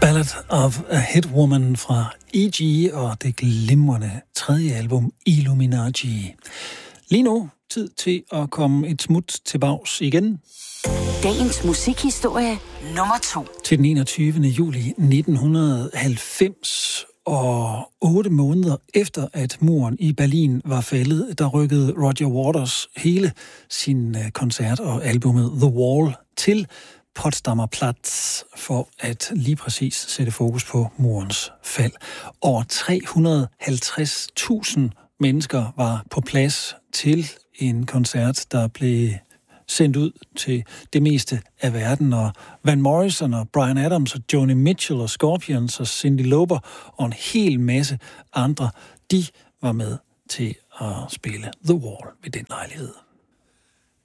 Ballad of a Hit Woman fra E.G. og det glimrende tredje album Illuminati. Lige nu tid til at komme et smut til bags igen. Dagens musikhistorie nummer 2. Til den 21. juli 1990, og 8 måneder efter, at muren i Berlin var faldet, der rykkede Roger Waters hele sin koncert og albumet The Wall til Potsdamer Platz for at lige præcis sætte fokus på murens fald. Over 350.000 mennesker var på plads til en koncert, der blev sendt ud til det meste af verden, og Van Morrison og Bryan Adams og Joni Mitchell og Scorpions og Cyndi Lauper og en hel masse andre, de var med til at spille The Wall ved den lejlighed.